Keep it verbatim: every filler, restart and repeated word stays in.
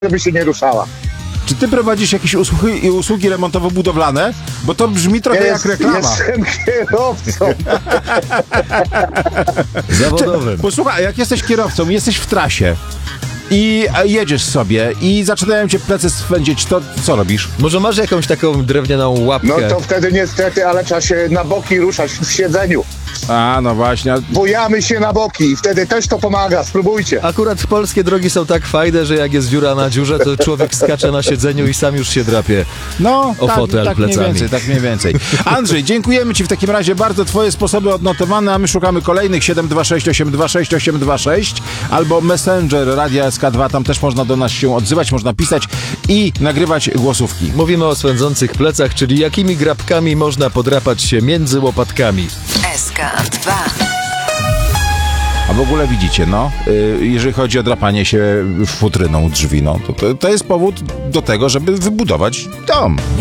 żeby się nie ruszała. Czy ty prowadzisz jakieś usługi, usługi remontowo-budowlane? Bo to brzmi trochę Jest, jak reklama. Jestem kierowcą. Zawodowym. Posłuchaj, a jak jesteś kierowcą, jesteś w trasie i jedziesz sobie i zaczynają cię plecy swędzić, to co robisz? Może masz jakąś taką drewnianą łapkę? No to wtedy niestety, ale trzeba się na boki ruszać w siedzeniu. A, no właśnie. Bujamy się na boki i wtedy też to pomaga. Spróbujcie. Akurat polskie drogi są tak fajne, że jak jest dziura na dziurze, to człowiek skacze na siedzeniu i sam już się drapie. No, O tak, fotel tak mniej plecami. więcej, tak mniej więcej. Andrzej, dziękujemy ci w takim razie bardzo. Twoje sposoby odnotowane, a my szukamy kolejnych siedem dwa sześć osiem dwa sześć osiem dwa sześć albo Messenger Radia S K dwa. Tam też można do nas się odzywać, można pisać i nagrywać głosówki. Mówimy o swędzących plecach, czyli jakimi grabkami można podrapać się między łopatkami. S K dwa. A w ogóle widzicie, no, y, jeżeli chodzi o drapanie się futryną drzwi, no, to, to, to jest powód do tego, żeby wybudować dom.